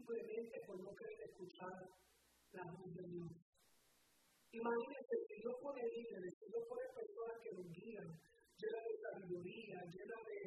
simplemente por no querer escuchar la voz de Dios. Imagínense, si Dios pone líderes, si Dios pone personas que nos guían, llenas de sabiduría, llenas de